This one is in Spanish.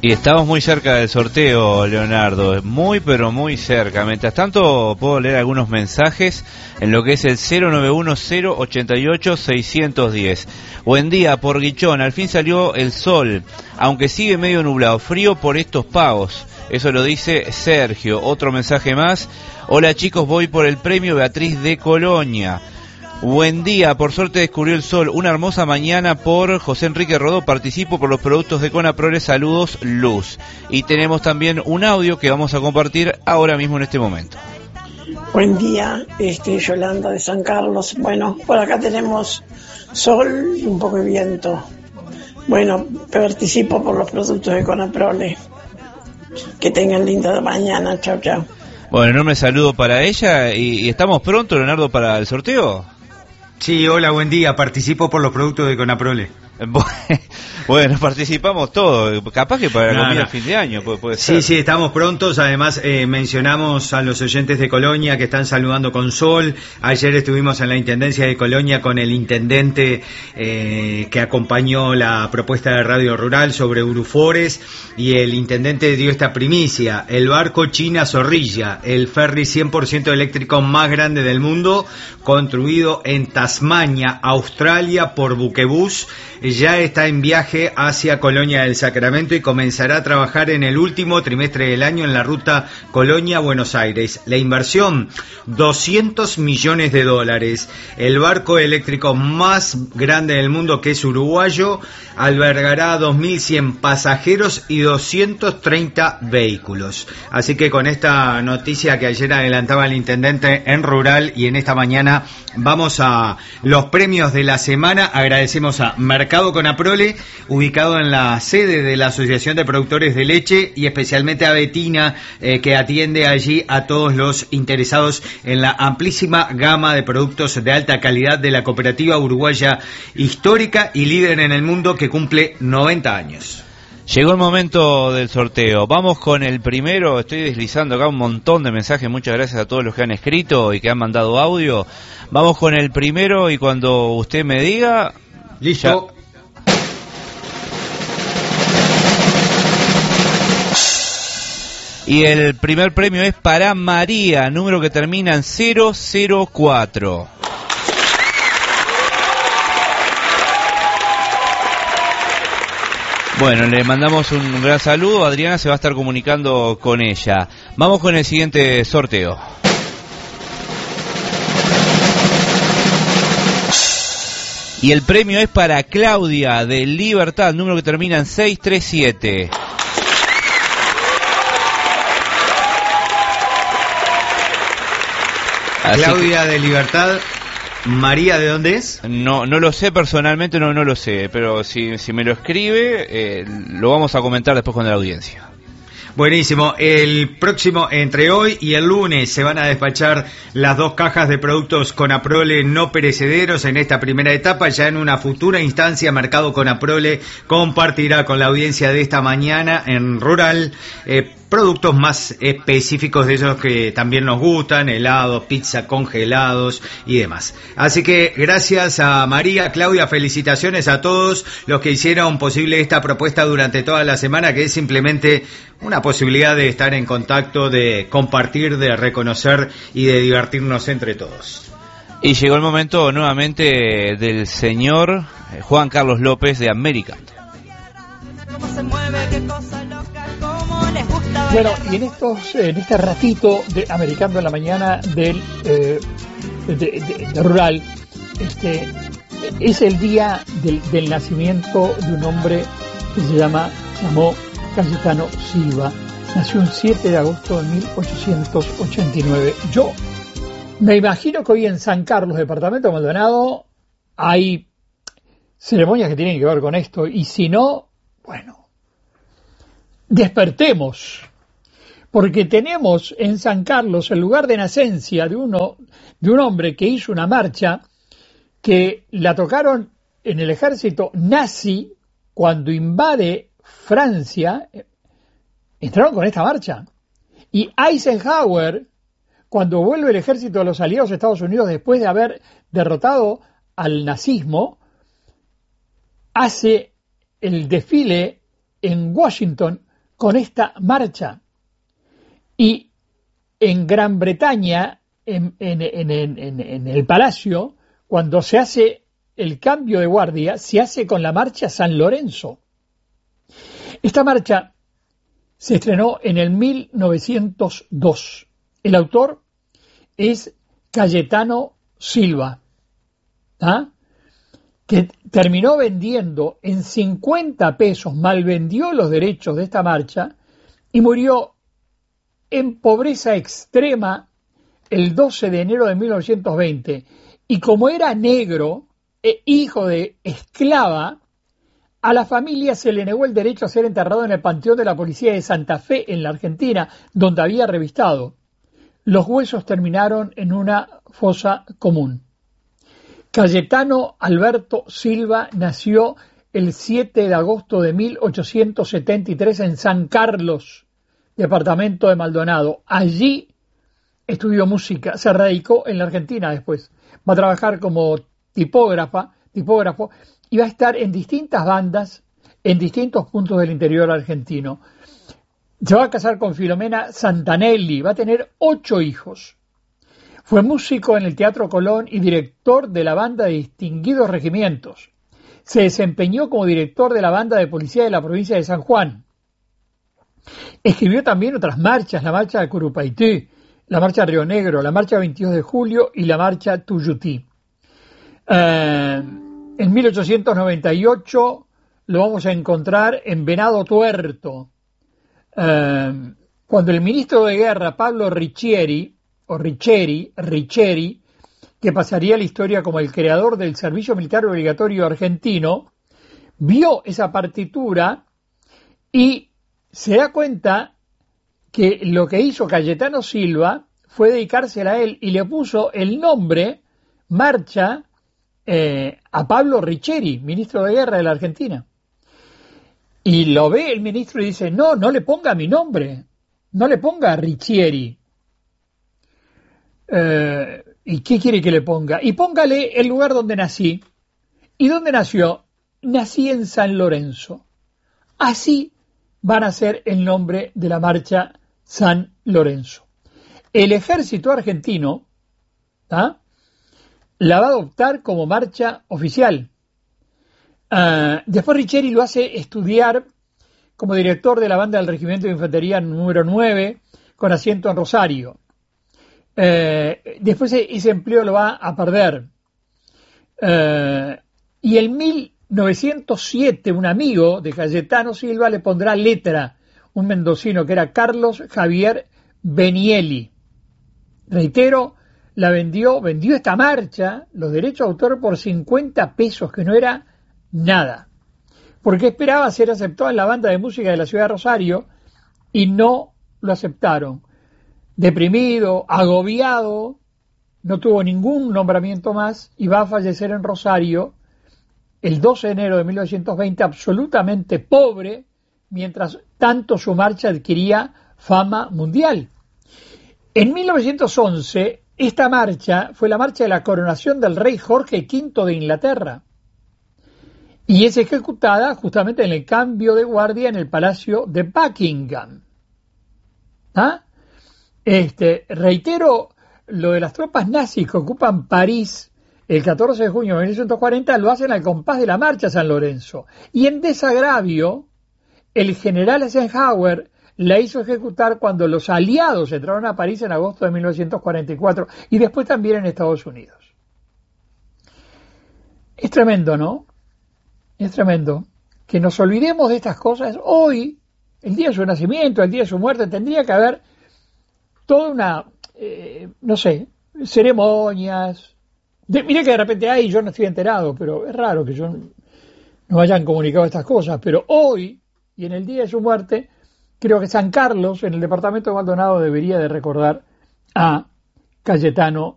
Y estamos muy cerca del sorteo, Leonardo, muy pero muy cerca. Mientras tanto, puedo leer algunos mensajes en lo que es el 091-088-610. Buen día, por Guichón, al fin salió el sol, aunque sigue medio nublado, frío por estos pagos. Eso lo dice Sergio. Otro mensaje más. Hola chicos, voy por el premio Beatriz de Colonia. Buen día, por suerte descubrió el sol, una hermosa mañana por José Enrique Rodó, participo por los productos de Conaprole, saludos, Luz. Y tenemos también un audio que vamos a compartir ahora mismo en este momento. Buen día, Yolanda de San Carlos. Bueno, por acá tenemos sol y un poco de viento. Bueno, participo por los productos de Conaprole. Que tengan linda mañana, chao, chao. Bueno, enorme saludo para ella y estamos pronto, Leonardo, para el sorteo. Sí, hola, buen día. Participo por los productos de Conaprole. Bueno, participamos todos. Capaz que para la comida de fin de año puede ser. Sí, estamos prontos. Además, mencionamos a los oyentes de Colonia que están saludando con sol. Ayer estuvimos en la Intendencia de Colonia con el intendente que acompañó la propuesta de Radio Rural sobre Urufores, y el intendente dio esta primicia: el barco China Zorrilla, el ferry 100% eléctrico más grande del mundo, construido en Tasmania, Australia, por Buquebus, ya está en viaje hacia Colonia del Sacramento y comenzará a trabajar en el último trimestre del año en la ruta Colonia-Buenos Aires. La inversión, $200 millones. El barco eléctrico más grande del mundo, que es uruguayo, albergará 2.100 pasajeros y 230 vehículos. Así que con esta noticia que ayer adelantaba el intendente en Rural, y en esta mañana vamos a los premios de la semana. Agradecemos a Mercado Conaprole, ubicado en la sede de la Asociación de Productores de Leche, y especialmente a Betina, que atiende allí a todos los interesados en la amplísima gama de productos de alta calidad de la cooperativa uruguaya histórica y líder en el mundo, que cumple 90 años. Llegó el momento del sorteo. Vamos con el primero. Estoy deslizando acá un montón de mensajes. Muchas gracias a todos los que han escrito y que han mandado audio. Vamos con el primero y cuando usted me diga... Listo. Ya. Y el primer premio es para María, número que termina en 004. Bueno, le mandamos un gran saludo. Adriana se va a estar comunicando con ella. Vamos con el siguiente sorteo. Y el premio es para Claudia de Libertad, número que termina en 637. Claudia de Libertad. María, ¿de dónde es? No lo sé personalmente, no lo sé, pero si me lo escribe, lo vamos a comentar después con la audiencia. Buenísimo. El próximo, entre hoy y el lunes, se van a despachar las 2 cajas de productos Conaprole no perecederos en esta primera etapa. Ya en una futura instancia, Mercado Conaprole compartirá con la audiencia de esta mañana en Rural productos más específicos de esos que también nos gustan: helados, pizza, congelados y demás. Así que gracias a María, Claudia, felicitaciones a todos los que hicieron posible esta propuesta durante toda la semana, que es simplemente una posibilidad de estar en contacto, de compartir, de reconocer y de divertirnos entre todos. Y llegó el momento nuevamente del señor Juan Carlos López de América. Bueno, y en este ratito de Americando en la mañana de Rural, es el día del nacimiento de un hombre que se llamó Cayetano Silva. Nació el 7 de agosto de 1889. Yo me imagino que hoy en San Carlos, departamento de Maldonado, hay ceremonias que tienen que ver con esto, y si no, bueno, despertemos, porque tenemos en San Carlos el lugar de nacencia de un hombre que hizo una marcha que la tocaron en el ejército nazi cuando invade Francia. Entraron con esta marcha, y Eisenhower, cuando vuelve el ejército de los aliados de Estados Unidos después de haber derrotado al nazismo, hace el desfile en Washington con esta marcha. Y en Gran Bretaña, en el Palacio, cuando se hace el cambio de guardia, se hace con la marcha San Lorenzo. Esta marcha se estrenó en el 1902. El autor es Cayetano Silva, que terminó vendiendo en 50 pesos, malvendió los derechos de esta marcha y murió en pobreza extrema el 12 de enero de 1920. Y como era negro e hijo de esclava, a la familia se le negó el derecho a ser enterrado en el Panteón de la Policía de Santa Fe, en la Argentina, donde había revistado. Los huesos terminaron en una fosa común. Cayetano Alberto Silva nació el 7 de agosto de 1873 en San Carlos, departamento de Maldonado. Allí estudió música, se radicó en la Argentina después. Va a trabajar como tipógrafo, y va a estar en distintas bandas en distintos puntos del interior argentino. Se va a casar con Filomena Santanelli, va a tener 8 hijos. Fue músico en el Teatro Colón y director de la banda de distinguidos regimientos. Se desempeñó como director de la banda de policía de la provincia de San Juan. Escribió también otras marchas, la marcha de Curupaití, la marcha Río Negro, la marcha 22 de julio y la marcha Tuyutí. En 1898 lo vamos a encontrar en Venado Tuerto, cuando el ministro de Guerra, Pablo Riccieri, que pasaría a la historia como el creador del servicio militar obligatorio argentino, vio esa partitura y se da cuenta que lo que hizo Cayetano Silva fue dedicársela a él y le puso el nombre marcha a Pablo Riccieri, ministro de Guerra de la Argentina. Y lo ve el ministro y dice, no le ponga mi nombre, no le ponga Riccieri. ¿Y qué quiere que le ponga? Y póngale el lugar donde nací. ¿Y dónde nació? Nací en San Lorenzo. Así van a ser el nombre de la marcha San Lorenzo. El ejército argentino la va a adoptar como marcha oficial. Después Riccieri lo hace estudiar como director de la banda del Regimiento de Infantería número 9, con asiento en Rosario. Después ese empleo lo va a perder. Y en 1907 un amigo de Cayetano Silva le pondrá letra, un mendocino que era Carlos Javier Benielli. Reitero, vendió esta marcha, los derechos de autor, por 50 pesos, que no era nada, porque esperaba ser aceptado en la banda de música de la ciudad de Rosario y no lo aceptaron. Deprimido, agobiado, no tuvo ningún nombramiento más y va a fallecer en Rosario el 12 de enero de 1920, absolutamente pobre, mientras tanto su marcha adquiría fama mundial. En 1911, esta marcha fue la marcha de la coronación del rey Jorge V de Inglaterra y es ejecutada justamente en el cambio de guardia en el Palacio de Buckingham. Reitero, lo de las tropas nazis que ocupan París el 14 de junio de 1940 lo hacen al compás de la marcha San Lorenzo. Y en desagravio, el general Eisenhower la hizo ejecutar cuando los aliados entraron a París en agosto de 1944 y después también en Estados Unidos. Es tremendo, ¿no? Es tremendo que nos olvidemos de estas cosas. Hoy, el día de su nacimiento, el día de su muerte, tendría que haber toda una, ceremonias. Mire que de repente, yo no estoy enterado, pero es raro que yo no hayan comunicado estas cosas. Pero hoy, y en el día de su muerte, creo que San Carlos, en el departamento de Maldonado, debería de recordar a Cayetano